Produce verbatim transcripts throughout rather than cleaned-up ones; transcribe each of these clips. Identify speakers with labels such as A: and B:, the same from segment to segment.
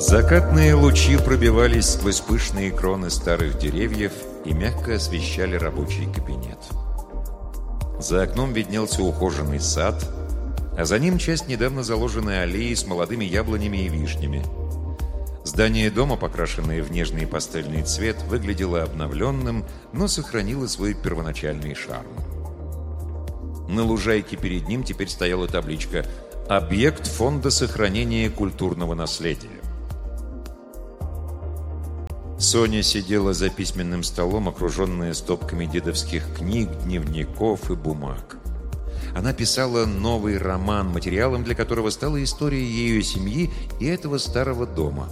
A: Закатные лучи пробивались сквозь пышные кроны старых деревьев и мягко освещали рабочий кабинет. За окном виднелся ухоженный сад, а за ним часть недавно заложенной аллеи с молодыми яблонями и вишнями. Здание дома, покрашенное в нежный пастельный цвет, выглядело обновленным, но сохранило свой первоначальный шарм. На лужайке перед ним теперь стояла табличка «Объект фонда сохранения культурного наследия». Соня сидела за письменным столом, окруженная стопками дедовских книг, дневников и бумаг. Она писала новый роман, материалом для которого стала история ее семьи и этого старого дома.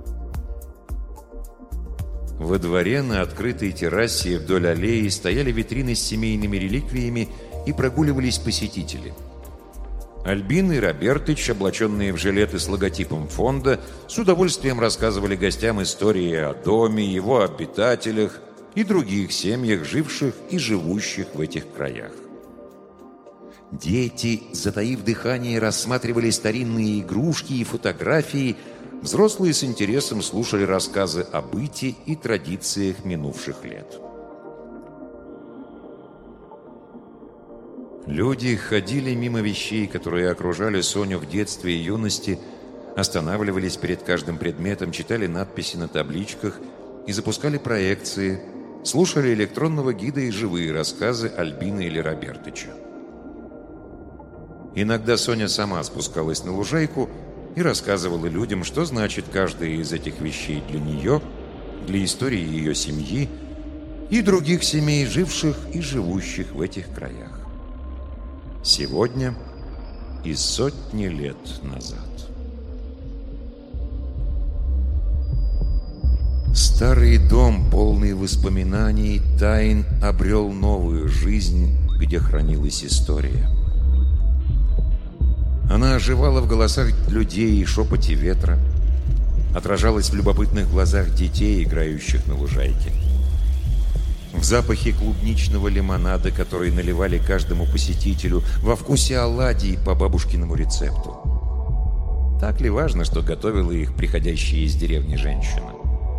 A: Во дворе на открытой террасе вдоль аллеи стояли витрины с семейными реликвиями и прогуливались посетители. Альбина и Робертыч, облаченные в жилеты с логотипом фонда, с удовольствием рассказывали гостям истории о доме, его обитателях и других семьях, живших и живущих в этих краях. Дети, затаив дыхание, рассматривали старинные игрушки и фотографии, взрослые с интересом слушали рассказы о быте и традициях минувших лет. Люди ходили мимо вещей, которые окружали Соню в детстве и юности, останавливались перед каждым предметом, читали надписи на табличках и запускали проекции, слушали электронного гида и живые рассказы Альбины или Робертыча. Иногда Соня сама спускалась на лужайку и рассказывала людям, что значит каждая из этих вещей для нее, для истории ее семьи и других семей, живших и живущих в этих краях. Сегодня и сотни лет назад. Старый дом, полный воспоминаний, тайн, обрел новую жизнь, где хранилась история. Она оживала в голосах людей и шепоте ветра, отражалась в любопытных глазах детей, играющих на лужайке, в запахе клубничного лимонада, который наливали каждому посетителю, во вкусе оладий по бабушкиному рецепту. Так ли важно, что готовила их приходящая из деревни женщина?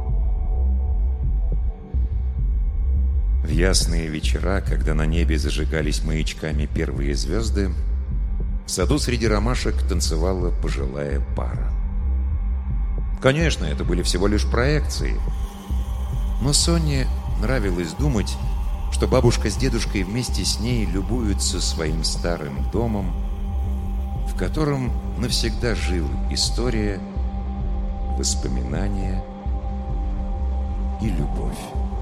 A: В ясные вечера, когда на небе зажигались маячками первые звезды, в саду среди ромашек танцевала пожилая пара. Конечно, это были всего лишь проекции, но Соне нравилось думать, что бабушка с дедушкой вместе с ней любуются своим старым домом, в котором навсегда жила история, воспоминания и любовь.